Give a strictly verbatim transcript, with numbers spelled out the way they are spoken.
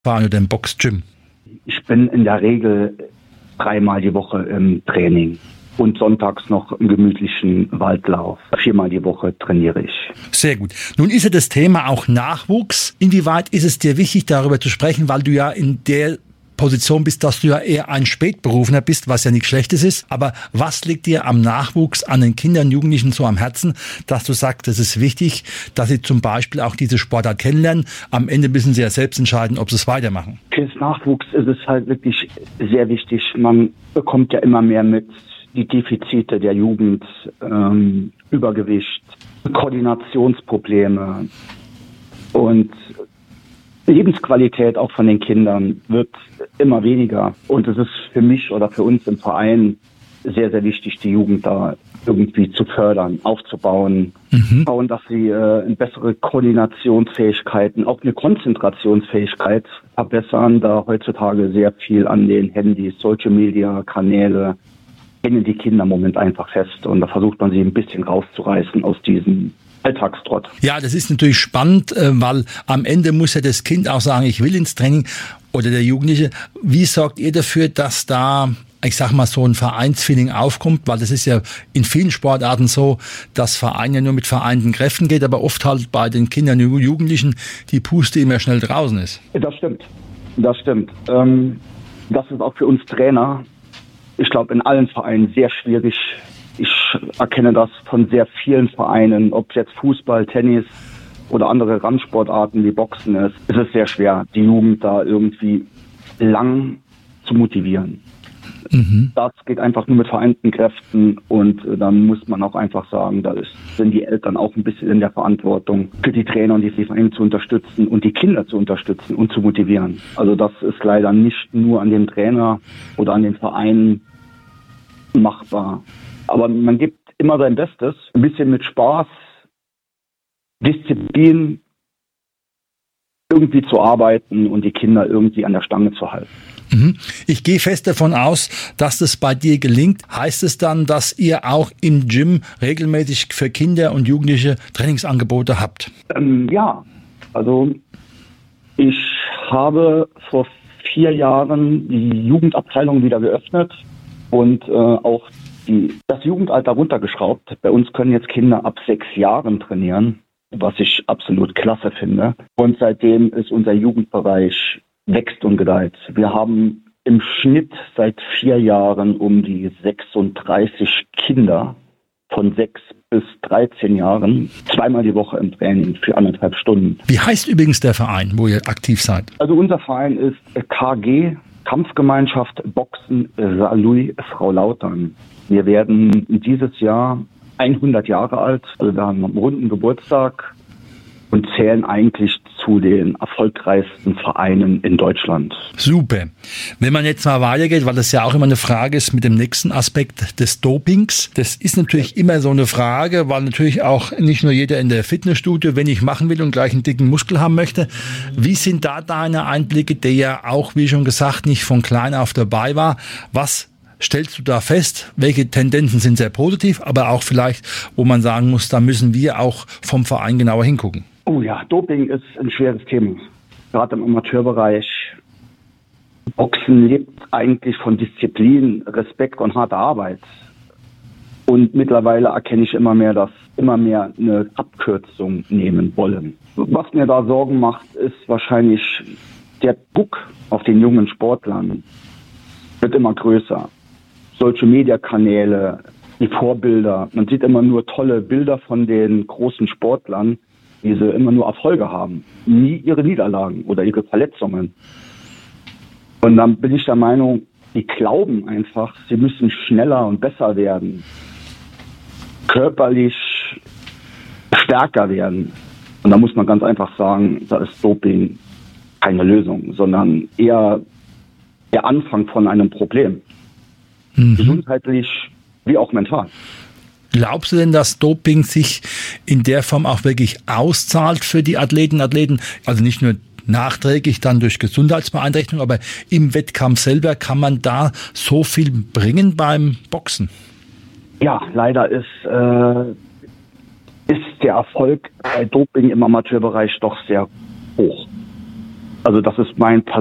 Boxverein oder im Boxgym? Ich bin in der Regel dreimal die Woche im Training und sonntags noch einen gemütlichen Waldlauf. Viermal die Woche trainiere ich. Sehr gut. Nun ist ja das Thema auch Nachwuchs. Inwieweit ist es dir wichtig, darüber zu sprechen, weil du ja in der Position bist, dass du ja eher ein Spätberufener bist, was ja nichts Schlechtes ist. Aber was liegt dir am Nachwuchs, an den Kindern, Jugendlichen so am Herzen, dass du sagst, es ist wichtig, dass sie zum Beispiel auch diese Sportart kennenlernen? Am Ende müssen sie ja selbst entscheiden, ob sie es weitermachen. Für das Nachwuchs ist es halt wirklich sehr wichtig. Man bekommt ja immer mehr mit, die Defizite der Jugend, ähm, Übergewicht, Koordinationsprobleme und Lebensqualität auch von den Kindern wird immer weniger. Und es ist für mich oder für uns im Verein sehr, sehr wichtig, die Jugend da irgendwie zu fördern, aufzubauen, mhm. schauen, dass sie äh, bessere Koordinationsfähigkeiten, auch eine Konzentrationsfähigkeit verbessern, da heutzutage sehr viel an den Handys, Social Media Kanäle hängen die Kinder im Moment einfach fest und da versucht man sie ein bisschen rauszureißen aus diesem Alltagstrott. Ja, das ist natürlich spannend, weil am Ende muss ja das Kind auch sagen, ich will ins Training oder der Jugendliche. Wie sorgt ihr dafür, dass da, ich sag mal, so ein Vereinsfeeling aufkommt? Weil das ist ja in vielen Sportarten so, dass Verein ja nur mit vereinten Kräften geht, aber oft halt bei den Kindern und Jugendlichen die Puste immer schnell draußen ist. Das stimmt, das stimmt. Ähm, das ist auch für uns Trainer, ich glaube, in allen Vereinen sehr schwierig. Ich erkenne das von sehr vielen Vereinen, ob es jetzt Fußball, Tennis oder andere Randsportarten wie Boxen ist. Es ist sehr schwer, die Jugend da irgendwie lang zu motivieren. Mhm. Das geht einfach nur mit vereinten Kräften und dann muss man auch einfach sagen, da ist, sind die Eltern auch ein bisschen in der Verantwortung, für die Trainer und die Vereine zu unterstützen und die Kinder zu unterstützen und zu motivieren. Also das ist leider nicht nur an den Trainer oder an den Vereinen machbar. Aber man gibt immer sein Bestes, ein bisschen mit Spaß, Disziplin irgendwie zu arbeiten und die Kinder irgendwie an der Stange zu halten. Ich gehe fest davon aus, dass das bei dir gelingt. Heißt es dann, dass ihr auch im Gym regelmäßig für Kinder und Jugendliche Trainingsangebote habt? Ähm, ja, also ich habe vor vier Jahren die Jugendabteilung wieder geöffnet und äh, auch die, das Jugendalter runtergeschraubt. Bei uns können jetzt Kinder ab sechs Jahren trainieren, was ich absolut klasse finde. Und seitdem ist unser Jugendbereich wächst und gedeiht. Wir haben im Schnitt seit vier Jahren um die sechsunddreißig Kinder von sechs bis dreizehn Jahren, zweimal die Woche im Training für anderthalb Stunden. Wie heißt übrigens der Verein, wo ihr aktiv seid? Also unser Verein ist K G, Kampfgemeinschaft Boxen Saarlouis Frau Lautern. Wir werden dieses Jahr hundert Jahre alt, also wir haben einen runden Geburtstag und zählen eigentlich zu den erfolgreichsten Vereinen in Deutschland. Super. Wenn man jetzt mal weitergeht, weil das ja auch immer eine Frage ist mit dem nächsten Aspekt des Dopings. Das ist natürlich immer so eine Frage, weil natürlich auch nicht nur jeder in der Fitnessstudio, wenn ich machen will und gleich einen dicken Muskel haben möchte. Wie sind da deine Einblicke, der ja auch, wie schon gesagt, nicht von klein auf dabei war? Was stellst du da fest? Welche Tendenzen sind sehr positiv, aber auch vielleicht, wo man sagen muss, da müssen wir auch vom Verein genauer hingucken? Oh ja, Doping ist ein schweres Thema, gerade im Amateurbereich. Boxen lebt eigentlich von Disziplin, Respekt und harter Arbeit. Und mittlerweile erkenne ich immer mehr, dass immer mehr eine Abkürzung nehmen wollen. Was mir da Sorgen macht, ist wahrscheinlich der Druck auf den jungen Sportlern wird immer größer. Social-Media-Kanäle, die Vorbilder. Man sieht immer nur tolle Bilder von den großen Sportlern, die sie immer nur Erfolge haben, nie ihre Niederlagen oder ihre Verletzungen. Und dann bin ich der Meinung, die glauben einfach, sie müssen schneller und besser werden, körperlich stärker werden. Und da muss man ganz einfach sagen, da ist Doping keine Lösung, sondern eher der Anfang von einem Problem. Mhm. Gesundheitlich wie auch mental. Glaubst du denn, dass Doping sich in der Form auch wirklich auszahlt für die Athleten, Athleten? Also nicht nur nachträglich dann durch Gesundheitsbeeinträchtigung, aber im Wettkampf selber kann man da so viel bringen beim Boxen? Ja, leider ist, äh, ist der Erfolg bei Doping im Amateurbereich doch sehr hoch. Also das ist mein